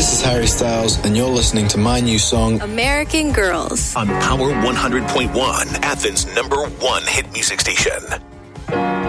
this is Harry Styles, and you're listening to my new song, American Girls, on Power 100.1, Athens' #1 hit music station.